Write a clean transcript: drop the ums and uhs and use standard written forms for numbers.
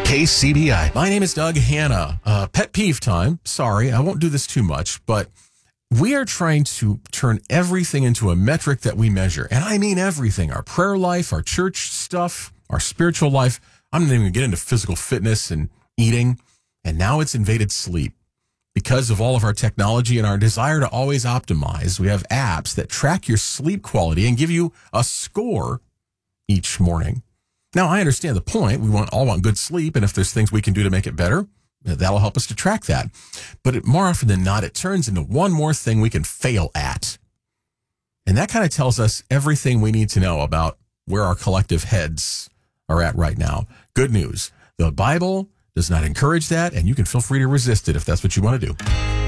KCBI. My name is Doug Hanna. Pet peeve time. Sorry, I won't do this too much, but we are trying to turn everything into a metric that we measure. And I mean everything. Our prayer life, our church stuff, our spiritual life. I'm not even going to get into physical fitness and eating. And now it's invaded sleep. Because of all of our technology and our desire to always optimize, we have apps that track your sleep quality and give you a score each morning. Now, I understand the point. We all want good sleep, and if there's things we can do to make it better, that'll help us to track that. But more often than not, it turns into one more thing we can fail at. And that kind of tells us everything we need to know about where our collective heads are at right now. Good news. The Bible does not encourage that, and you can feel free to resist it if that's what you want to do.